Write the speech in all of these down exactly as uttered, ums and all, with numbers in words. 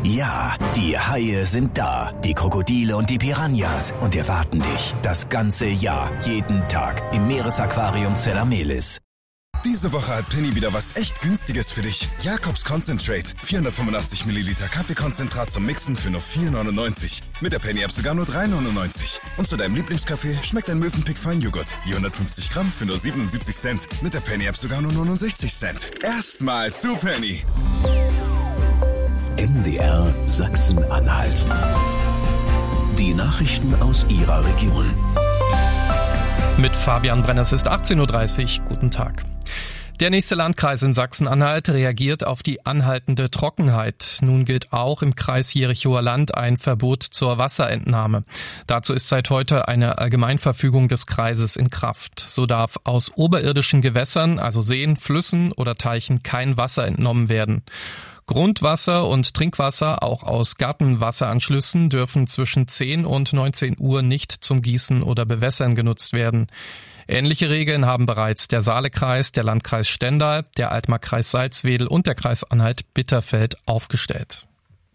Ja, die Haie sind da, die Krokodile und die Piranhas und erwarten dich das ganze Jahr, jeden Tag im Meeresaquarium Zella-Mehlis. Diese Woche hat Penny wieder was echt Günstiges für dich. Jakobs Concentrate. vierhundertfünfundachtzig Milliliter Kaffeekonzentrat zum Mixen für nur vier neunundneunzig. Mit der Penny-App sogar nur drei neunundneunzig. Und zu deinem Lieblingskaffee schmeckt ein Mövenpick Feinjoghurt. Je hundertfünfzig Gramm für nur siebenundsiebzig Cent. Mit der Penny-App sogar nur neunundsechzig Cent. Erstmal zu Penny. M D R Sachsen-Anhalt. Die Nachrichten aus Ihrer Region. Mit Fabian Brenner, es ist achtzehn Uhr dreißig. Guten Tag. Der nächste Landkreis in Sachsen-Anhalt reagiert auf die anhaltende Trockenheit. Nun gilt auch im Kreis Jerichower Land ein Verbot zur Wasserentnahme. Dazu ist seit heute eine Allgemeinverfügung des Kreises in Kraft. So darf aus oberirdischen Gewässern, also Seen, Flüssen oder Teichen, kein Wasser entnommen werden. Grundwasser und Trinkwasser, auch aus Gartenwasseranschlüssen, dürfen zwischen zehn und neunzehn Uhr nicht zum Gießen oder Bewässern genutzt werden. Ähnliche Regeln haben bereits der Saalekreis, der Landkreis Stendal, der Altmarkkreis Salzwedel und der Kreis Anhalt-Bitterfeld aufgestellt.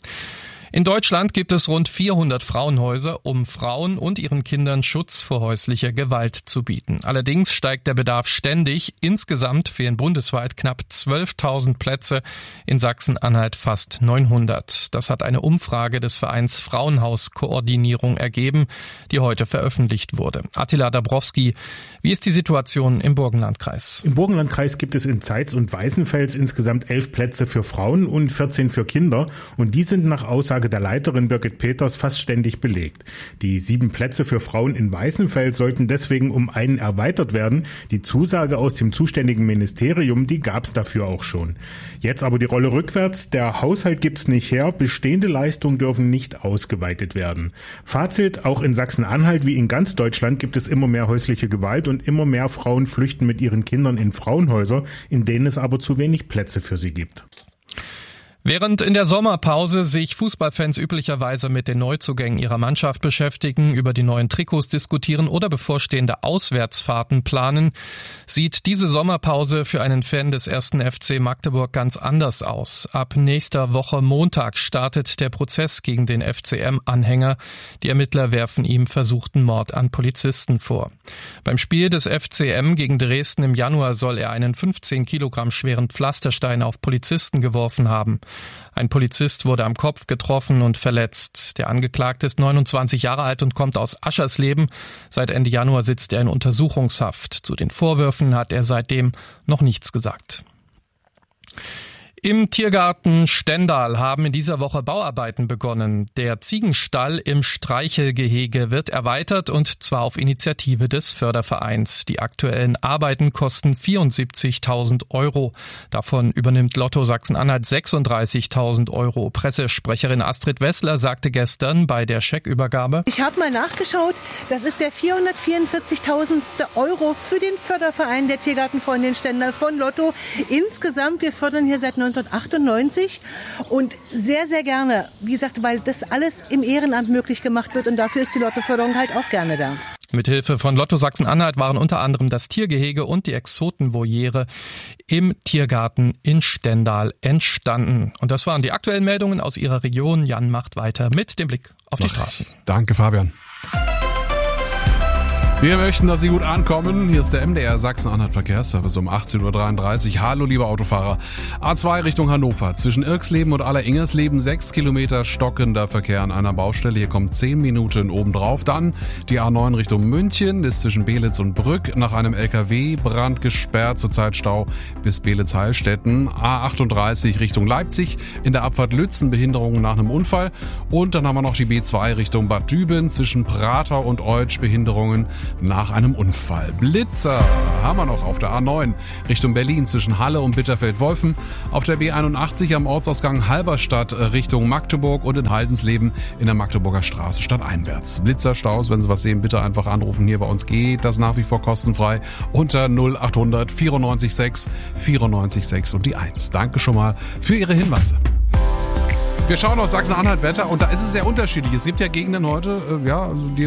In Deutschland gibt es rund vierhundert Frauenhäuser, um Frauen und ihren Kindern Schutz vor häuslicher Gewalt zu bieten. Allerdings steigt der Bedarf ständig. Insgesamt fehlen bundesweit knapp zwölftausend Plätze, in Sachsen-Anhalt fast neunhundert. Das hat eine Umfrage des Vereins Frauenhauskoordinierung ergeben, die heute veröffentlicht wurde. Attila Dabrowski, wie ist die Situation im Burgenlandkreis? Im Burgenlandkreis gibt es in Zeitz und Weißenfels insgesamt elf Plätze für Frauen und vierzehn für Kinder. Und die sind nach Aussage der Leiterin Birgit Peters fast ständig belegt. Die sieben Plätze für Frauen in Weißenfels sollten deswegen um einen erweitert werden. Die Zusage aus dem zuständigen Ministerium, die gab es dafür auch schon. Jetzt aber die Rolle rückwärts. Der Haushalt gibt's nicht her. Bestehende Leistungen dürfen nicht ausgeweitet werden. Fazit, auch in Sachsen-Anhalt wie in ganz Deutschland gibt es immer mehr häusliche Gewalt und immer mehr Frauen flüchten mit ihren Kindern in Frauenhäuser, in denen es aber zu wenig Plätze für sie gibt. Während in der Sommerpause sich Fußballfans üblicherweise mit den Neuzugängen ihrer Mannschaft beschäftigen, über die neuen Trikots diskutieren oder bevorstehende Auswärtsfahrten planen, sieht diese Sommerpause für einen Fan des ersten F C Magdeburg ganz anders aus. Ab nächster Woche Montag startet der Prozess gegen den F C M-Anhänger. Die Ermittler werfen ihm versuchten Mord an Polizisten vor. Beim Spiel des F C M gegen Dresden im Januar soll er einen fünfzehn Kilogramm schweren Pflasterstein auf Polizisten geworfen haben. Ein Polizist wurde am Kopf getroffen und verletzt. Der Angeklagte ist neunundzwanzig Jahre alt und kommt aus Aschersleben. Seit Ende Januar sitzt er in Untersuchungshaft. Zu den Vorwürfen hat er seitdem noch nichts gesagt. Im Tiergarten Stendal haben in dieser Woche Bauarbeiten begonnen. Der Ziegenstall im Streichelgehege wird erweitert und zwar auf Initiative des Fördervereins. Die aktuellen Arbeiten kosten vierundsiebzigtausend Euro. Davon übernimmt Lotto Sachsen-Anhalt sechsunddreißigtausend Euro. Pressesprecherin Astrid Wessler sagte gestern bei der Scheckübergabe: Ich habe mal nachgeschaut, das ist der vierhundertvierundvierzigtausendste Euro für den Förderverein der Tiergartenfreundin Stendal von Lotto. Insgesamt, wir fördern hier seit neunzehnhundertachtundneunzig und sehr, sehr gerne, wie gesagt, weil das alles im Ehrenamt möglich gemacht wird und dafür ist die Lottoförderung halt auch gerne da. Mithilfe von Lotto Sachsen-Anhalt waren unter anderem das Tiergehege und die Exotenvoliere im Tiergarten in Stendal entstanden. Und das waren die aktuellen Meldungen aus Ihrer Region. Jan macht weiter mit dem Blick auf die Ach, Straßen. Danke, Fabian. Wir möchten, dass Sie gut ankommen. Hier ist der M D R Sachsen-Anhalt Verkehrsservice um achtzehn Uhr dreiunddreißig. Hallo, liebe Autofahrer. A zwei Richtung Hannover. Zwischen Irksleben und Alleringers-Leben sechs Kilometer stockender Verkehr an einer Baustelle. Hier kommt zehn Minuten obendrauf. Dann die A neun Richtung München. Ist zwischen Beelitz und Brück nach einem L K W-Brand gesperrt. Zurzeit Stau bis Beelitz-Heilstätten. A achtunddreißig Richtung Leipzig. In der Abfahrt Lützen Behinderungen nach einem Unfall. Und dann haben wir noch die B zwei Richtung Bad Düben. Zwischen Prater und Eutsch Behinderungen nach einem Unfall. Blitzer haben wir noch auf der A neun Richtung Berlin zwischen Halle und Bitterfeld-Wolfen. Auf der B einundachtzig am Ortsausgang Halberstadt Richtung Magdeburg und in Haldensleben in der Magdeburger Straße stadteinwärts. Blitzerstaus, wenn Sie was sehen, bitte einfach anrufen. Hier bei uns geht das nach wie vor kostenfrei unter null achthundert vierundneunzig sechs vierundneunzig sechs und die eins. Danke schon mal für Ihre Hinweise. Wir schauen auf Sachsen-Anhalt Wetter und da ist es sehr unterschiedlich. Es gibt ja Gegenden heute, äh, ja, die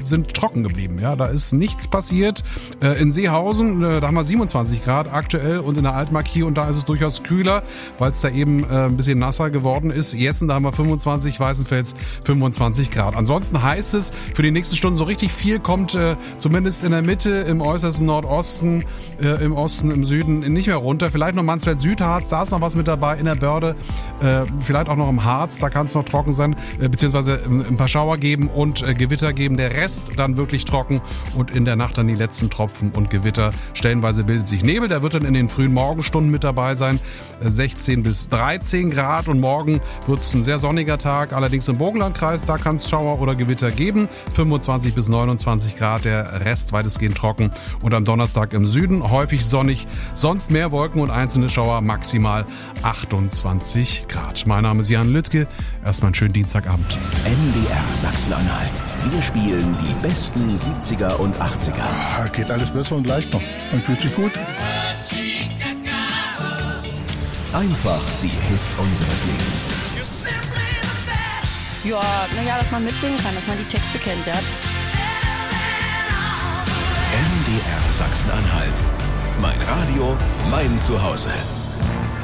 sind trocken geblieben. Ja, da ist nichts passiert. Äh, in Seehausen, äh, da haben wir siebenundzwanzig Grad aktuell und in der Altmark hier und da ist es durchaus kühler, weil es da eben äh, ein bisschen nasser geworden ist. Jessen, da haben wir fünfundzwanzig, Weißenfels fünfundzwanzig Grad. Ansonsten heißt es, für die nächsten Stunden so richtig viel kommt äh, zumindest in der Mitte, im äußersten Nordosten, äh, im Osten, im Süden nicht mehr runter. Vielleicht noch Mansfeld-Südharz, da ist noch was mit dabei in der Börde. Äh, vielleicht auch noch im Harz, da kann es noch trocken sein, äh, beziehungsweise äh, ein paar Schauer geben und äh, Gewitter geben. Der Rest dann wirklich trocken und in der Nacht dann die letzten Tropfen und Gewitter. Stellenweise bildet sich Nebel, der wird dann in den frühen Morgenstunden mit dabei sein. Äh, sechzehn bis dreizehn Grad und morgen wird es ein sehr sonniger Tag. Allerdings im Burgenlandkreis, da kann es Schauer oder Gewitter geben. fünfundzwanzig bis neunundzwanzig Grad, der Rest weitestgehend trocken. Und am Donnerstag im Süden häufig sonnig, sonst mehr Wolken und einzelne Schauer, maximal achtundzwanzig Grad. Mein Name ist Jan Lüttke. Erstmal einen schönen Dienstagabend. M D R Sachsen-Anhalt. Wir spielen die besten siebziger und achtziger. Ah, geht alles besser und leichter. Man fühlt sich gut. Einfach die Hits unseres Lebens. Ja, naja, dass man mitsingen kann, dass man die Texte kennt, ja. M D R Sachsen-Anhalt. Mein Radio, mein Zuhause.